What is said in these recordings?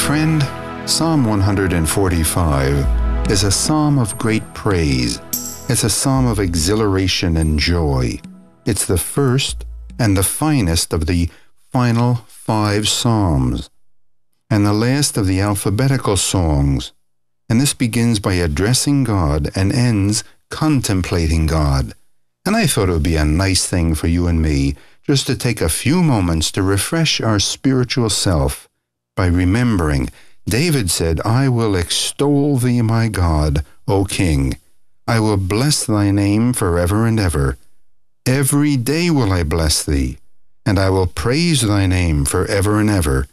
friend, Psalm 145 is a psalm of great praise. It's a psalm of exhilaration and joy. It's the first and the finest of the final 5 psalms, and the last of the alphabetical songs. And this begins by addressing God and ends contemplating God. And I thought it would be a nice thing for you and me just to take a few moments to refresh our spiritual self by remembering David said, "I will extol thee, my God, O King. I will bless thy name forever and ever. Every day will I bless thee, and I will praise thy name forever and ever.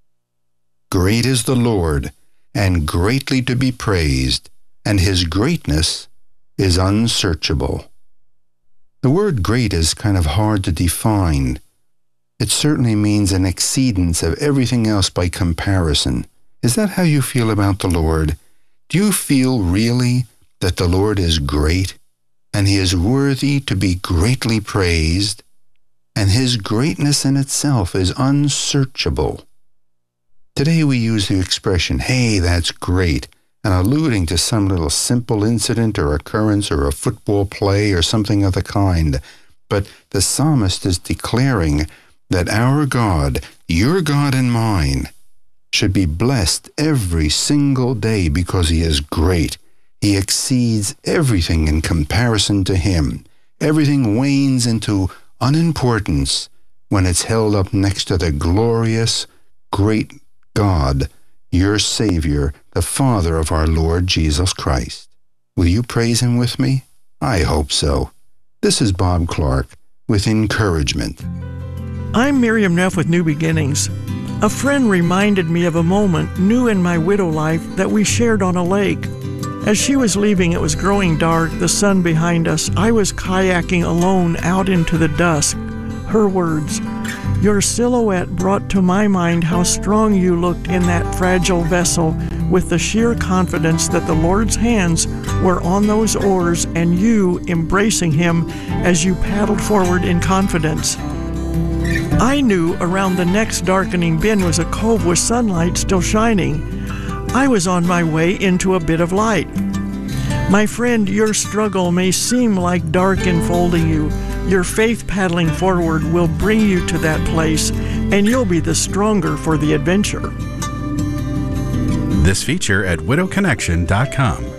Great is the Lord, and greatly to be praised, and his greatness is unsearchable." The word great is kind of hard to define. It certainly means an exceedance of everything else by comparison. Is that how you feel about the Lord? Do you feel really that the Lord is great, and he is worthy to be greatly praised, and his greatness in itself is unsearchable? Today we use the expression, "Hey, that's great," and alluding to some little simple incident or occurrence or a football play or something of the kind. But the psalmist is declaring that our God, your God and mine, should be blessed every single day because he is great. He exceeds everything in comparison to him. Everything wanes into unimportance when it's held up next to the glorious, great God, your Savior, the Father of our Lord Jesus Christ. Will you praise him with me? I hope so. This is Bob Clark with encouragement. I'm Miriam Neff with New Beginnings. A friend reminded me of a moment new in my widow life that we shared on a lake. As she was leaving, it was growing dark, the sun behind us. I was kayaking alone out into the dusk. Her words, "Your silhouette brought to my mind how strong you looked in that fragile vessel, with the sheer confidence that the Lord's hands were on those oars and you embracing him as you paddled forward in confidence." I knew around the next darkening bend was a cove with sunlight still shining. I was on my way into a bit of light. My friend, your struggle may seem like dark enfolding you. Your faith paddling forward will bring you to that place, and you'll be the stronger for the adventure. This feature at widowconnection.com.